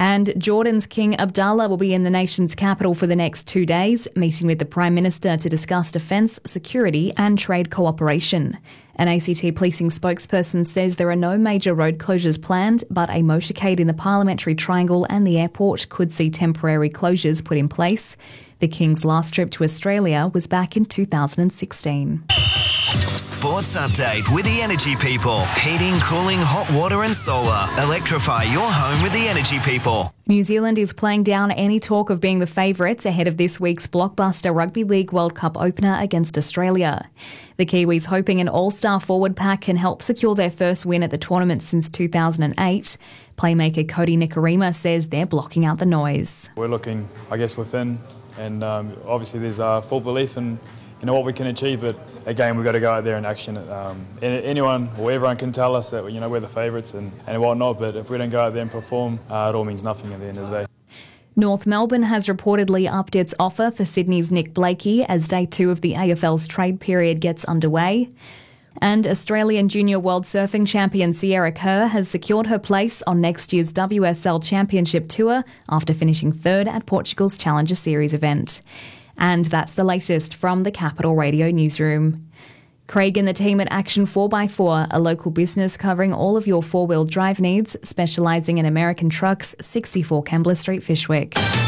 And Jordan's King Abdullah will be in the nation's capital for the next 2 days, meeting with the Prime Minister to discuss defence, security and trade cooperation. An ACT policing spokesperson says there are no major road closures planned, but a motorcade in the Parliamentary Triangle and the airport could see temporary closures put in place. The King's last trip to Australia was back in 2016. Sports update with the Energy People. Heating, cooling, hot water and solar. Electrify your home with the Energy People. New Zealand is playing down any talk of being the favourites ahead of this week's blockbuster Rugby League World Cup opener against Australia. The Kiwis hoping an all-star forward pack can help secure their first win at the tournament since 2008. Playmaker Cody Nikorima says they're blocking out the noise. We're looking, within, and obviously there's full belief in what we can achieve, but again, we've got to go out there and action it. Anyone or everyone can tell us that we're the favourites and whatnot, but if we don't go out there and perform, it all means nothing at the end of the day. North Melbourne has reportedly upped its offer for Sydney's Nick Blakey as day 2 of the AFL's trade period gets underway. And Australian Junior World Surfing Champion Sierra Kerr has secured her place on next year's WSL Championship Tour after finishing 3rd at Portugal's Challenger Series event. And that's the latest from the Capital Radio newsroom. Craig and the team at Action 4x4, a local business covering all of your four-wheel drive needs, specialising in American trucks, 64 Kembla Street, Fyshwick.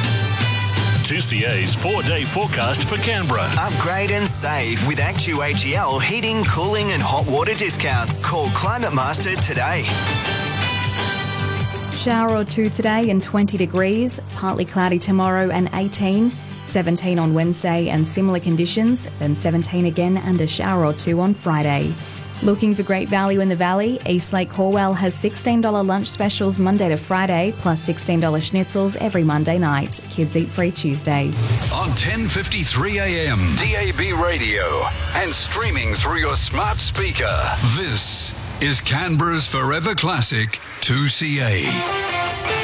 2CA's 4-day forecast for Canberra. Upgrade and save with ActuHEL heating, cooling and hot water discounts. Call Climate Master today. Shower or two today and 20 degrees, partly cloudy tomorrow and 18. 17 on Wednesday and similar conditions, then 17 again and a shower or two on Friday. Looking for great value in the Valley? Eastlake Corwell has $16 lunch specials Monday to Friday, plus $16 schnitzels every Monday night. Kids eat free Tuesday. On 10:53 a.m. DAB radio and streaming through your smart speaker. This is Canberra's Forever Classic 2CA.